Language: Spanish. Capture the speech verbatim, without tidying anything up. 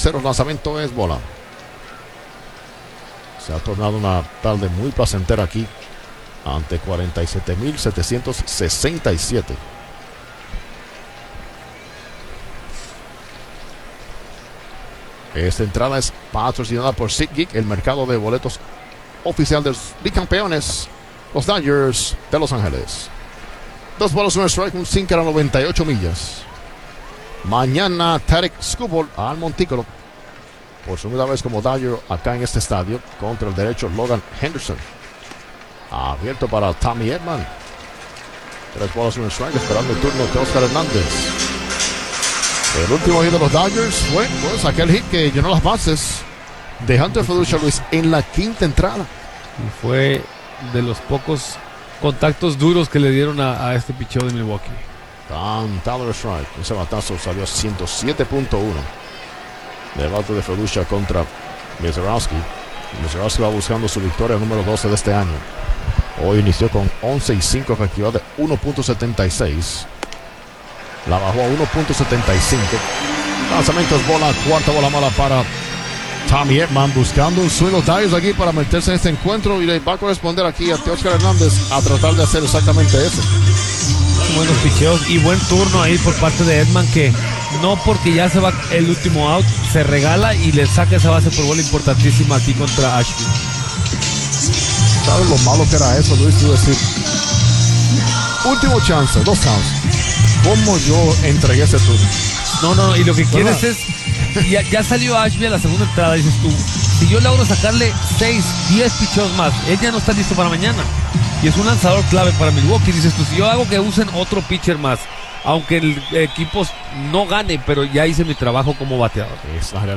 cero. Lanzamiento es bola. Se ha tornado una tarde muy placentera aquí ante cuarenta y siete mil setecientos sesenta y siete. Esta entrada es patrocinada por SeatGeek, el mercado de boletos oficial de los bicampeones, los Dodgers de Los Ángeles. Dos bolas, un strike, un sinker a noventa y ocho millas. Mañana Tarek Skubal al montículo por segunda vez como Dodger acá en este estadio contra el derecho Logan Henderson. Abierto para Tommy Edman. Tres bolas, un strike, esperando el turno de Oscar Hernández. El último hit de los Dodgers fue pues, aquel hit que llenó las bases de Hunter Feduccia, Luis, en la quinta entrada. Y fue de los pocos contactos duros que le dieron a, a este picheo de Milwaukee. Tan Tyler strike. Ese batazo salió a ciento siete punto uno. De bate de Feduccia contra Mizorowski. Mizorowski va buscando su victoria número doce de este año. Hoy inició con once y cinco, efectividad de uno punto setenta y seis. La bajó a uno punto setenta y cinco. Lanzamiento es bola, cuarta bola mala para Tommy Edman, buscando un swing of Dodgers aquí para meterse en este encuentro, y le va a corresponder aquí a Oscar Hernández a tratar de hacer exactamente eso. Buenos picheos y buen turno ahí por parte de Edman, que no porque ya se va el último out, se regala y le saca esa base por bola importantísima aquí contra Ashby. ¿Sabes lo malo que era eso, Luis? Tú decir, último chance, dos outs. ¿Cómo yo entregué ese turno? No, no, y lo que quieres es, ya, ya salió Ashby a la segunda entrada, dices tú, si yo logro sacarle seis, diez picheos más, él ya no está listo para mañana. Y es un lanzador clave para Milwaukee. Dices tú, si yo hago que usen otro pitcher más, aunque el equipo no gane, pero ya hice mi trabajo como bateador. Es la